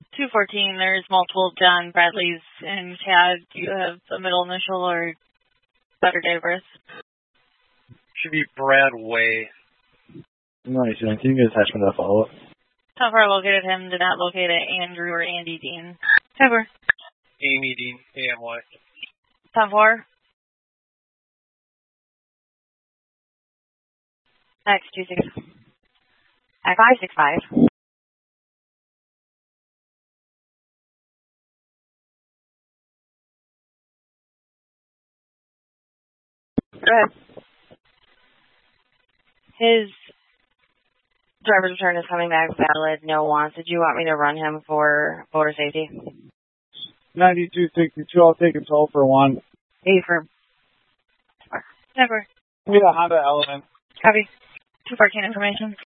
214, there's multiple John Bradleys in CAD. Do you have a middle initial or better date of birth? Should be Brad Way. Nice. Can you get attachment to follow-up? How far located him? Did not locate a Andrew or Andy Dean. Cover. Amy Dean, AMY. Top 4. X26. X565. Go ahead. His driver's return is coming back valid, no wants. Did you want me to run him for motor safety? 9262, I'll take control for 1. A for... Cover. Give me the Honda Element. Copy. 214 information.